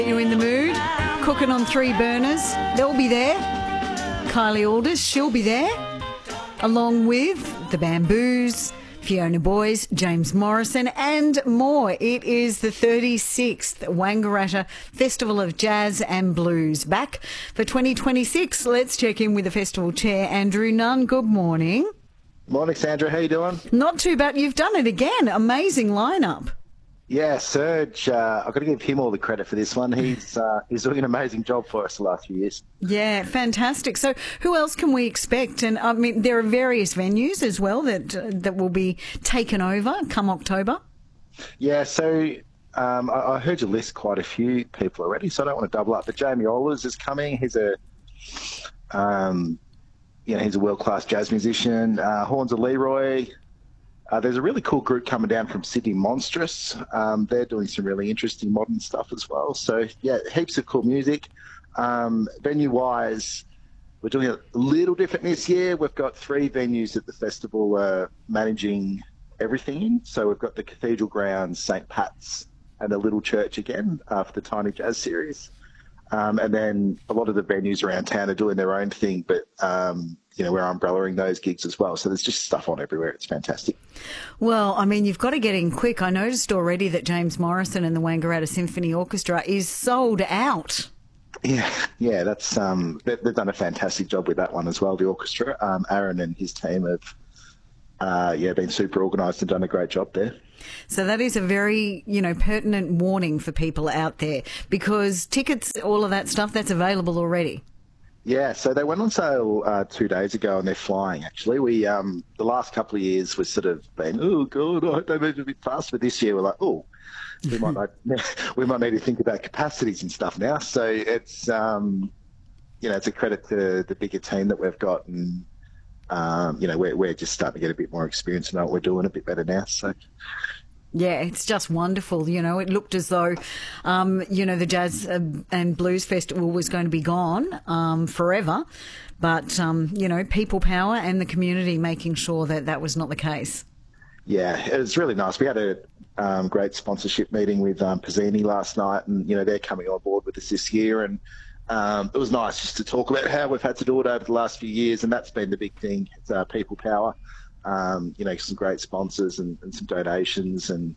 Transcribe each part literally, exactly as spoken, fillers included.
You in the mood? Cooking on three burners. They'll be there. Kylie Alders, she'll be there. Along with the Bamboos, Fiona Boyes, James Morrison and more. It is the thirty-sixth Wangaratta Festival of Jazz and Blues. Back for twenty twenty-six. Let's check in with the festival chair, Andrew Nunn. Good morning. Morning, Sandra. How you doing? Not too bad. You've done it again. Amazing lineup. Yeah, Serge, uh, I've got to give him all the credit for this one. He's uh, he's doing an amazing job for us the last few years. Yeah, fantastic. So who else can we expect? And I mean, there are various venues as well that uh, that will be taken over come October. Yeah, so um, I, I heard you list quite a few people already, so I don't want to double up. But Jamie Ollers is coming. He's a um, you know, he's a world-class jazz musician. Uh, Horns of Leroy. Uh, there's a really cool group coming down from Sydney, Monstrous. Um, they're doing some really interesting modern stuff as well. So, yeah, heaps of cool music. Um, venue-wise, we're doing it a little different this year. We've got three venues at the festival uh, managing everything in. So we've got the Cathedral Grounds, Saint Pat's, and the Little Church again uh, for the Tiny Jazz series. Um, and then a lot of the venues around town are doing their own thing, but, um, you know, we're umbrellaing those gigs as well. So there's just stuff on everywhere. It's fantastic. Well, I mean, you've got to get in quick. I noticed already that James Morrison and the Wangaratta Symphony Orchestra is sold out. Yeah, yeah, that's um, they, they've done a fantastic job with that one as well, the orchestra. Um, Aaron and his team have, uh, yeah, been super organised and done a great job there. So that is a very, you know, pertinent warning for people out there because tickets, all of that stuff, that's available already. Yeah, so they went on sale uh, two days ago and they're flying, actually. We um, the last couple of years we've sort of been, oh, God, I hope they move a bit faster. But this year we're like, oh, we might, not, we might need to think about capacities and stuff now. So it's, um, you know, it's a credit to the bigger team that we've got. And, um, you know, we're, we're just starting to get a bit more experience and know what we're doing a bit better now. So. Yeah, it's just wonderful. You know, it looked as though, um, you know, the Jazz and Blues Festival was going to be gone um, forever. But, um, you know, people power and the community making sure that that was not the case. Yeah, it was really nice. We had a um, great sponsorship meeting with um, Pizzini last night and, you know, they're coming on board with us this year. And um, it was nice just to talk about how we've had to do it over the last few years. And that's been the big thing. It's uh, people power. Um, you know, some great sponsors and, and some donations and,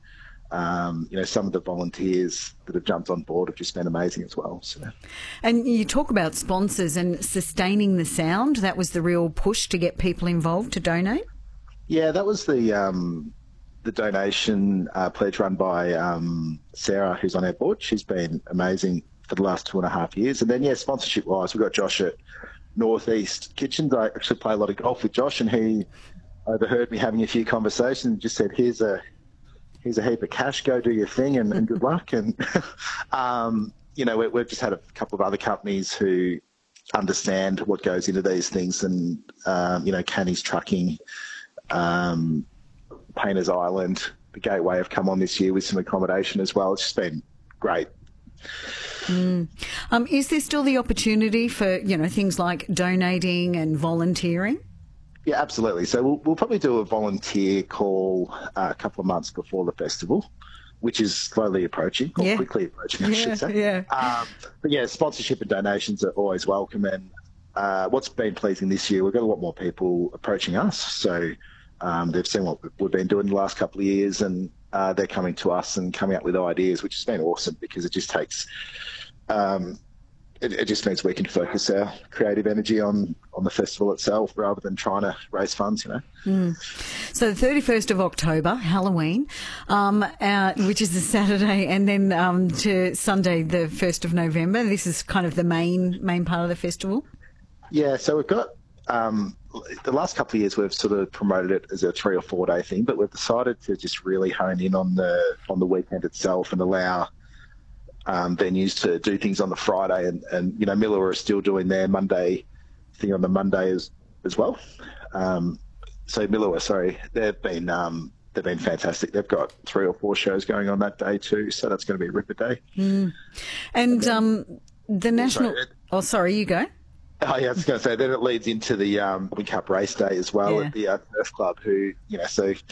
um, you know, some of the volunteers that have jumped on board have just been amazing as well. So. And you talk about sponsors and sustaining the sound. That was the real push to get people involved to donate? Yeah, that was the um, the donation uh, pledge run by um, Sarah, who's on our board. She's been amazing for the last two and a half years. And then, yeah, sponsorship-wise, we've got Josh at Northeast Kitchens. I actually play a lot of golf with Josh and he overheard me having a few conversations and just said, here's a here's a heap of cash, go do your thing and, and good luck. And, um, you know, we, we've just had a couple of other companies who understand what goes into these things and, um, you know, Canny's Trucking, um, Painters Island, the Gateway have come on this year with some accommodation as well. It's just been great. Mm. Um, is there still the opportunity for, you know, things like donating and volunteering? Yeah, absolutely. So we'll, we'll probably do a volunteer call uh, a couple of months before the festival, which is slowly approaching, or yeah. quickly approaching, I yeah, should say. Yeah. Um, but yeah, sponsorship and donations are always welcome. And uh, what's been pleasing this year, we've got a lot more people approaching us. So um, they've seen what we've been doing the last couple of years and uh, they're coming to us and coming up with ideas, which has been awesome because it just takes... Um, It, it just means we can focus our creative energy on, on the festival itself rather than trying to raise funds, you know. Mm. So the thirty-first of October, Halloween, um, uh, which is a Saturday, and then um, to Sunday, the first of November. This is kind of the main main part of the festival. Yeah, so we've got um, the last couple of years we've sort of promoted it as a three or four day thing, but we've decided to just really hone in on the on the weekend itself and allow Um, venues to do things on the Friday and, and you know, Miller are still doing their Monday thing on the Monday as, as well. Um, so Miller, sorry, they've been um, they've been fantastic. They've got three or four shows going on that day too, so that's going to be a ripper day. Mm. And um, the national... Sorry, oh, sorry, you go. Oh, yeah, I was going to say, then it leads into the um, Wing Cup race day as well yeah. at the uh, Surf Club, who, you know, so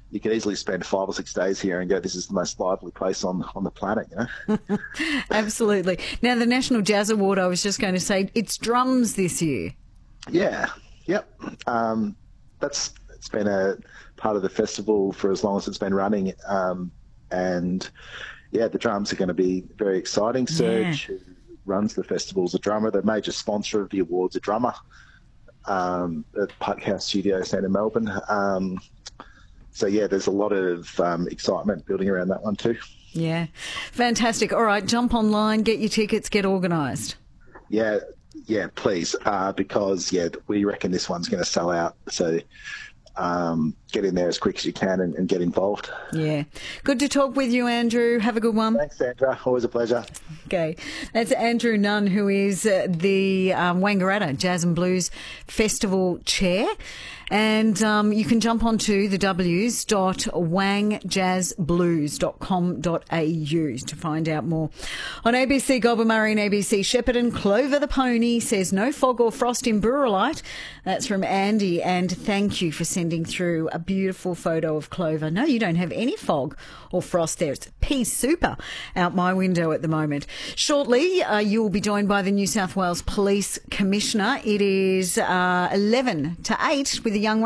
you could easily spend five or six days here and go, this is the most lively place on, on the planet, you know? Absolutely. Now, the National Jazz Award, I was just going to say, it's drums this year. Yeah, yep. Um, that's it's been a part of the festival for as long as it's been running. Um, and, yeah, the drums are going to be very exciting. Serge, yeah. who runs the festival, is a drummer. The major sponsor of the awards, a drummer um, at Puck House Studios down in Melbourne. Um, so, yeah, there's a lot of um, excitement building around that one too. Yeah, fantastic. All right, jump online, get your tickets, get organised. Yeah, yeah, please, uh, because, yeah, we reckon this one's going to sell out. So um, get in there as quick as you can and, and get involved. Yeah. Good to talk with you, Andrew. Have a good one. Thanks, Sandra. Always a pleasure. Okay. That's Andrew Nunn, who is uh, the um, Wangaratta Jazz and Blues Festival Chair. And um, you can jump onto the w's dot wang jazz blues dot com dot a u to find out more. On A B C Goulburn Murray and A B C Shepparton, Clover the Pony says no fog or frost in Burrelite. That's from Andy, and thank you for sending through a beautiful photo of Clover. No, you don't have any fog or frost there. It's pea super out my window at the moment. Shortly, uh, you will be joined by the New South Wales Police Commissioner. It is uh, eleven to eight with the young